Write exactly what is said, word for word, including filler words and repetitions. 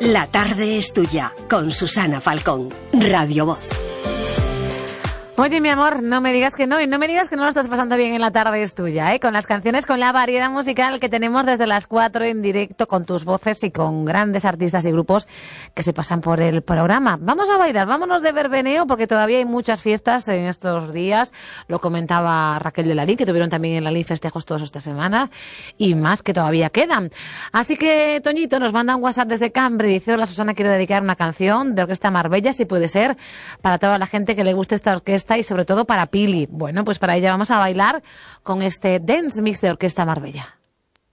La tarde es tuya, con Susana Falcón, Radio Voz. Oye, mi amor, no me digas que no, y no me digas que no lo estás pasando bien en La tarde es tuya, ¿eh? Con las canciones, con la variedad musical que tenemos desde las cuatro en directo, con tus voces y con grandes artistas y grupos que se pasan por el programa. Vamos a bailar, vámonos de verbeneo, porque todavía hay muchas fiestas en estos días. Lo comentaba Raquel de Lalín, que tuvieron también en Lalín festejos todos esta semana, y más que todavía quedan. Así que, Toñito, nos manda un WhatsApp desde Cambre, dice: hola, Susana, quiero dedicar una canción de Orquesta Marbella, si puede ser, para toda la gente que le guste esta orquesta y sobre todo para Pili. Bueno, pues para ella vamos a bailar con este Dance Mix de Orquesta Marbella.